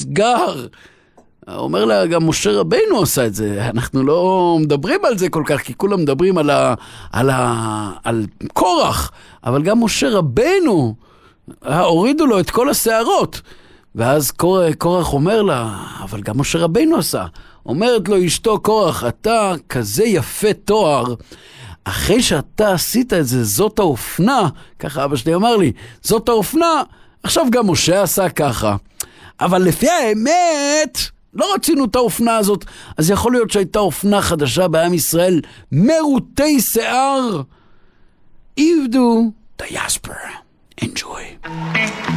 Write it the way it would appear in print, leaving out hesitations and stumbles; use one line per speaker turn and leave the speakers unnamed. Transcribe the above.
נסגר. אומר לה, גם משה רבינו עושה את זה. אנחנו לא מדברים על זה כל כך, כי כולם מדברים על קורח. אבל גם משה רבינו, הורידו לו את כל השערות. ואז קורח אומר לה, אבל גם משה רבינו עשה. אומרת לו אשתו קורח, אתה כזה יפה תואר, אחרי שאתה עשית את זה, זאת האופנה, ככה אבא שלי אמר לי, זאת האופנה, עכשיו גם משה עשה ככה. אבל לפי האמת, לא רצינו את האופנה הזאת, אז יכול להיות שהייתה אופנה חדשה בעם ישראל, מרותי שיער, עבדו דיאספורה. Enjoy.